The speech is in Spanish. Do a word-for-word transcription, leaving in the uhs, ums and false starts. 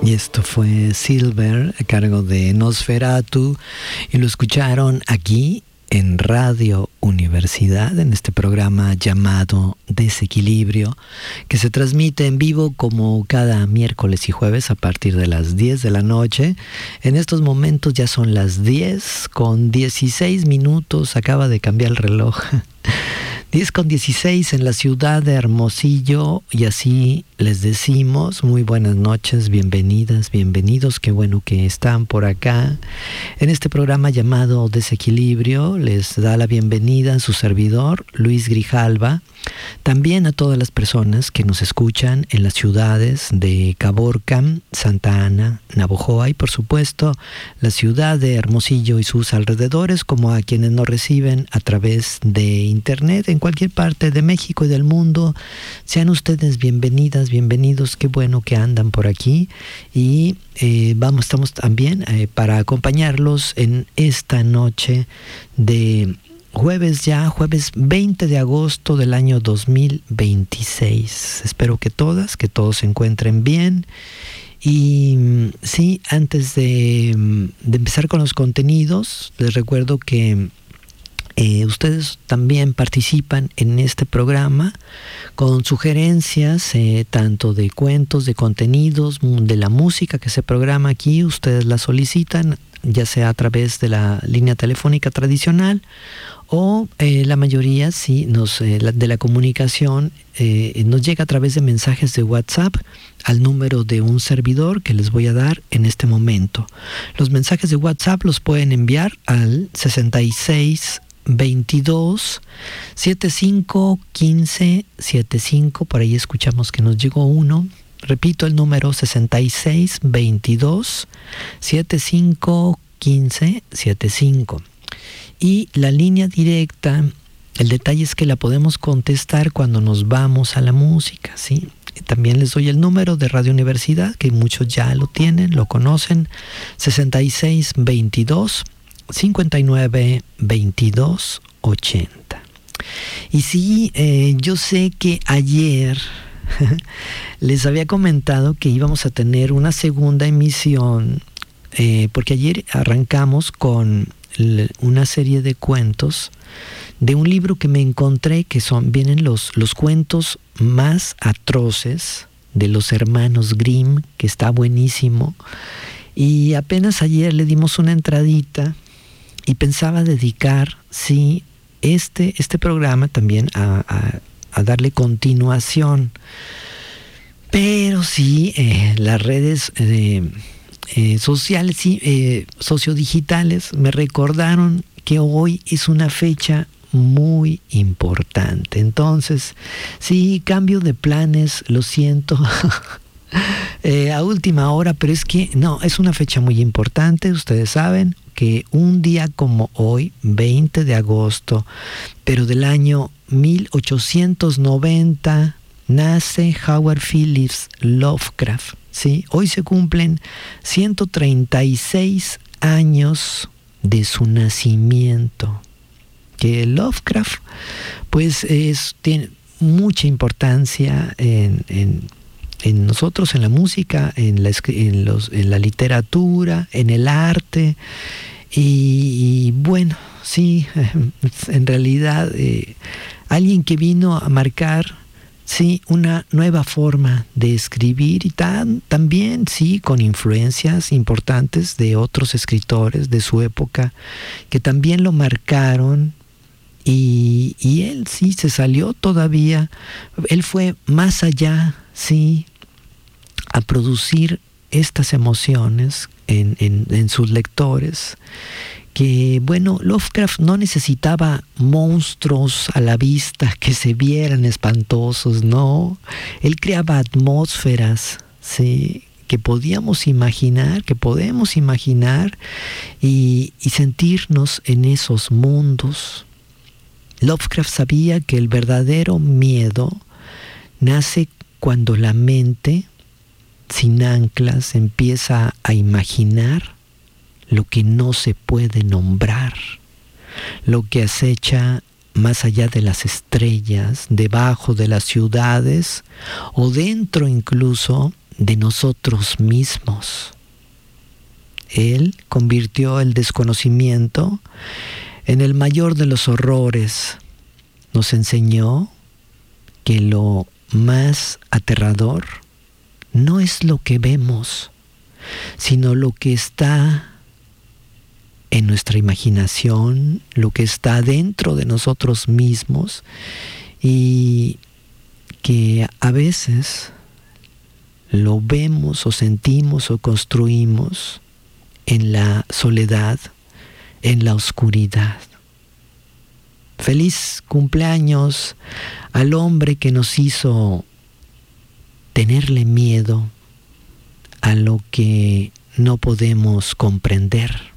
Y esto fue Silver a cargo de Nosferatu y lo escucharon aquí en Radio Universidad, en este programa llamado Desequilibrio, que se transmite en vivo como cada miércoles y jueves a partir de las diez de la noche. En estos momentos ya son las diez con dieciséis minutos, acaba de cambiar el reloj. diez con dieciséis en la ciudad de Hermosillo, y así les decimos muy buenas noches, bienvenidas, bienvenidos, qué bueno que están por acá. En este programa llamado Desequilibrio les da la bienvenida su servidor, Luis Grijalva, también a todas las personas que nos escuchan en las ciudades de Caborca, Santa Ana, Navojoa y por supuesto la ciudad de Hermosillo y sus alrededores, como a quienes nos reciben a través de internet en cualquier parte de México y del mundo. Sean ustedes bienvenidas, bienvenidos, qué bueno que andan por aquí y eh, vamos, estamos también eh, para acompañarlos en esta noche de jueves ya, jueves veinte de agosto del año dos mil veintiséis. Espero que todas, que todos se encuentren bien. Y sí, antes de, de empezar con los contenidos, les recuerdo que Eh, ustedes también participan en este programa con sugerencias eh, tanto de cuentos, de contenidos, de la música que se programa aquí. Ustedes la solicitan ya sea a través de la línea telefónica tradicional o eh, la mayoría sí nos eh, la, de la comunicación eh, nos llega a través de mensajes de WhatsApp al número de un servidor que les voy a dar en este momento. Los mensajes de WhatsApp los pueden enviar al sesenta y seis veintidós setenta y cinco quince setenta y cinco. Por ahí escuchamos que nos llegó uno. Repito el número: sesenta y seis veintidós setenta y cinco quince setenta y cinco. Y la línea directa, el detalle es que la podemos contestar cuando nos vamos a la música, ¿sí? También les doy el número de Radio Universidad, que muchos ya lo tienen, lo conocen: sesenta y seis veintidós cincuenta y nueve veintidós ochenta. Y sí, eh, yo sé que ayer les había comentado que íbamos a tener una segunda emisión, eh, porque ayer arrancamos con l- una serie de cuentos de un libro que me encontré, que son vienen los, los cuentos más atroces de los hermanos Grimm, que está buenísimo. Y apenas ayer le dimos una entradita y pensaba dedicar, sí, este, este programa también a, a, a darle continuación. Pero sí, eh, las redes eh, eh, sociales, sí, eh, sociodigitales, me recordaron que hoy es una fecha muy importante. Entonces, sí, cambio de planes, lo siento. Eh, a última hora, pero es que no, es una fecha muy importante. Ustedes saben que un día como hoy, veinte de agosto, pero del año mil ochocientos noventa, nace Howard Phillips Lovecraft, ¿sí? Hoy se cumplen ciento treinta y seis años de su nacimiento. Que Lovecraft, pues, es, tiene mucha importancia en, en en nosotros, en la música, en la, en los, en la literatura, en el arte. Y, y bueno, sí, en realidad eh, alguien que vino a marcar, sí, una nueva forma de escribir y tan, también, sí, con influencias importantes de otros escritores de su época que también lo marcaron. Y, y él sí se salió todavía, él fue más allá, sí, a producir estas emociones en, en, en sus lectores, que bueno, Lovecraft no necesitaba monstruos a la vista que se vieran espantosos, no, él creaba atmósferas, sí, que podíamos imaginar, que podemos imaginar y, y sentirnos en esos mundos. Lovecraft sabía que el verdadero miedo nace cuando la mente, sin anclas, empieza a imaginar lo que no se puede nombrar, lo que acecha más allá de las estrellas, debajo de las ciudades o dentro incluso de nosotros mismos. Él convirtió el desconocimiento en el mayor de los horrores. Nos enseñó que lo más aterrador no es lo que vemos, sino lo que está en nuestra imaginación, lo que está dentro de nosotros mismos, y que a veces lo vemos o sentimos o construimos en la soledad, en la oscuridad. Feliz cumpleaños al hombre que nos hizo tenerle miedo a lo que no podemos comprender.